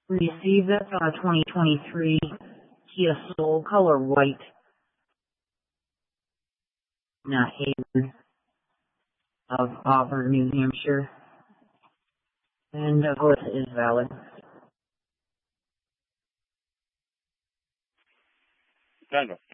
Received this on a 2023 Kia Soul, color white. Not Haven of Auburn, New Hampshire. And of course it is valid. Kind of.